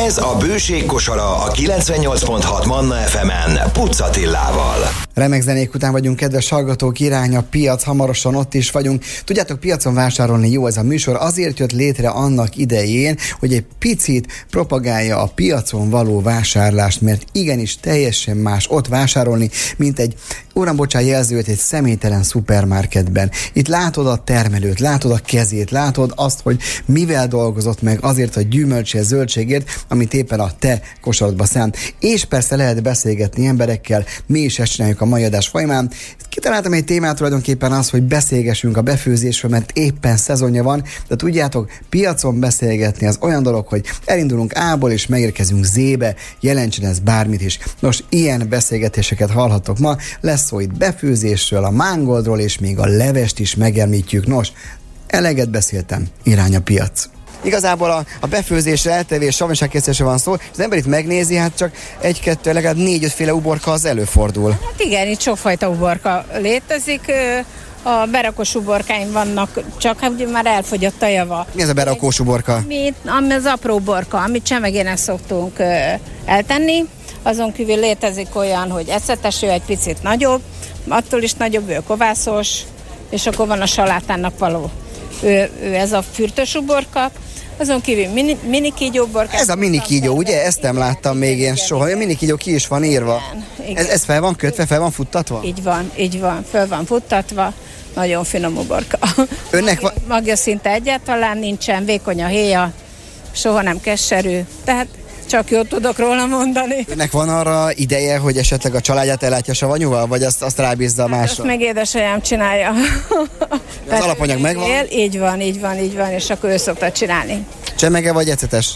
Ez a Bőség kosara a 98.6 Manna FM-en Puc Attilával. Remek zenék után vagyunk, kedves hallgatók, irány a piac, hamarosan ott is vagyunk. Tudjátok, piacon vásárolni jó ez a műsor, azért jött létre annak idején, hogy egy picit propagálja a piacon való vásárlást, mert igenis teljesen más ott vásárolni, mint egy bocsánat, jelzőt egy személytelen szupermarketben. Itt látod a termelőt, látod a kezét, látod azt, hogy mivel dolgozott meg azért a gyümölcsért, zöldségért, amit éppen a te kosarodba szánt. És persze lehet beszélgetni emberekkel, mi is ezt csináljuk a mai adás folyamán. Kitaláltam egy témát, tulajdonképpen az, hogy beszélgessünk a befőzésről, mert éppen szezonja van, de tudjátok, piacon beszélgetni az olyan dolog, hogy elindulunk A-ból és megérkezünk Z-be, jelentsen ez bármit is. Nos, ilyen beszélgetéseket hallhattok ma, lesz szó itt befőzésről, a mángoldról, és még a levest is megemlítjük. Nos, eleget beszéltem, irány a piac. Igazából a befőzésre, eltevés, savanyságkészítésre van szó, és az ember itt megnézi, hát csak egy-kettő, legalább 4-5 féle uborka az előfordul. Hát igen, itt sokfajta uborka létezik. A berakós uborkáim vannak, csak hát ugye már elfogyott a java. Mi ez a berakós uborka? Ami az apró uborka, amit csemegének szoktunk eltenni. Azon kívül létezik olyan, hogy ecetes, ő egy picit nagyobb, attól is nagyobb, ő kovászos, és akkor van a salátának való. Ő ez a fürtös uborka. Azon kívül mini kígyó uborka. Ez a mini kígyó, ugye? Ezt nem láttam még én soha. A mini kígyó ki is van írva. Igen. Ez fel van kötve, fel van futtatva? Így van, fel van futtatva. Nagyon finom uborka. Magja szinte egyáltalán nincsen, vékony a héja, soha nem keserű, tehát csak jót tudok róla mondani. Önnek van arra ideje, hogy esetleg a családját ellátja savanyúval, vagy azt rábízza másra? Azt még édesanyám csinálja. Az alapanyag megvan? Így van, és akkor ő szokta csinálni. Csemege vagy ecetes?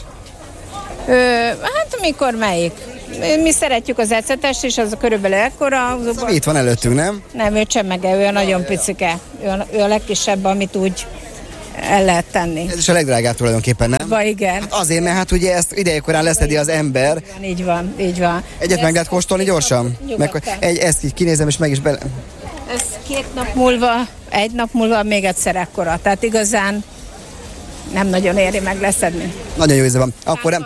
Hát mikor melyik? Mi szeretjük az ecetest, és az körülbelül ekkora. Itt van előttünk, nem? Nem, ő csemege, ő nagyon picike. Ő a legkisebb, amit úgy el lehet tenni. Ez is a legdrágább tulajdonképpen, nem? Igen. Hát azért, mert hát ugye ezt idejekorán leszedi az ember. Így van. Egyet meg lehet kóstolni gyorsan? Ezt így kinézem, és meg is bele... Ez 2 nap múlva, 1 nap múlva még egyszer ekkora. Tehát igazán nem nagyon éri meg leszedni. Nagyon jó íze van. Akkor nem...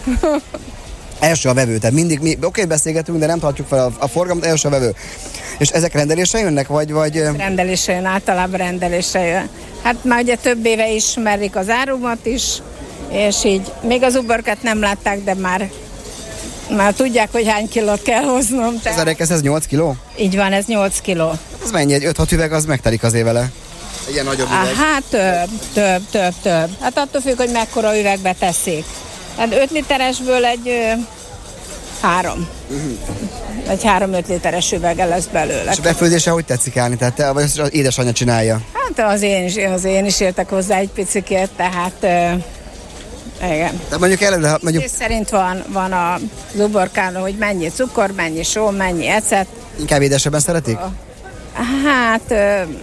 Első a vevő, tehát mindig mi beszélgetünk, de nem tartjuk fel a forgalmat, első a vevő. És ezek rendelésre jönnek, vagy... Rendelésre jön, általában rendelésre jön. Hát már ugye több éve ismerik az árumat is, és így még az uborkát nem látták, de már tudják, hogy hány kilót kell hoznom. Ez 8 kiló? Így van, ez 8 kiló. Ez mennyi? Egy 5-6 üveg, az megtelik azért vele? Ilyen nagyobb üveg? Hát több. Hát attól függ, hogy mekkora üvegbe teszik. Hát 5 literesből egy 3. Egy 3-5 literes üvege lesz belőle. És a befőzése hogy tetszik állni? Tehát vagy az édesanyja csinálja? Hát az én is értek hozzá egy picikért, tehát igen. De mondjuk szerint van az uborkán, hogy mennyi cukor, mennyi só, mennyi ecet. Inkább édesebben szeretik? Hát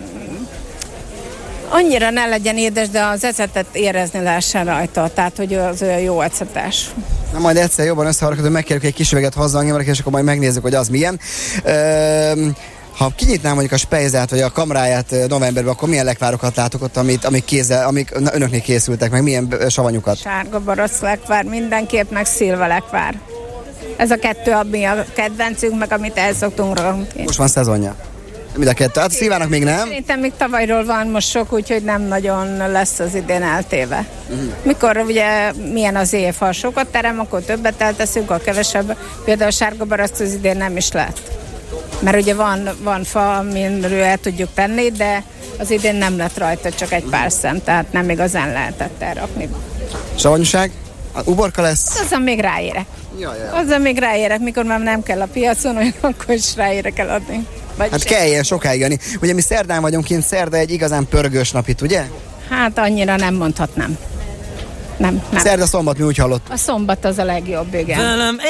annyira ne legyen édes, de az ecetet érezni lehessen rajta, tehát hogy az olyan jó ecetes. Na majd egyszer jobban összeharapodunk, megkérjük egy kis üveget hozzánk, és akkor majd megnézzük, hogy az milyen. Ha kinyitnám mondjuk a spejzát, vagy a kamráját novemberben, akkor milyen lekvárokat látok ott, amik önöknél készültek, meg milyen savanyukat? Sárga barack lekvár, mindenképp, meg szilva lekvár. Ez a 2, ami a kedvencünk, meg amit el szoktunk rakni. Most van szezonja. Mind a 2. Hát szilvának még nem? Szerintem még tavalyról van most sok, úgyhogy nem nagyon lesz az idén eltéve. Mikor ugye milyen az év, ha sokat terem, akkor többet elteszünk, ha kevesebb. Például a sárga barack az idén nem is lett. Mert ugye van fa, amiről el tudjuk tenni, de az idén nem lett rajta, csak egy pár szem, tehát nem igazán lehetett elrakni. Savanyúság? Uborka lesz? Azon még ráérek. Azon még ráérek, mikor már nem kell a piacon, olyan akkor is ráérek eladni. Hát kelljen sokáig jönni. Ugye mi szerdán vagyunk kint, szerda egy igazán pörgős nap itt, ugye? Hát annyira nem mondhatnám. Nem. Szerda, szombat mi úgy hallott. A szombat az a legjobb, igen.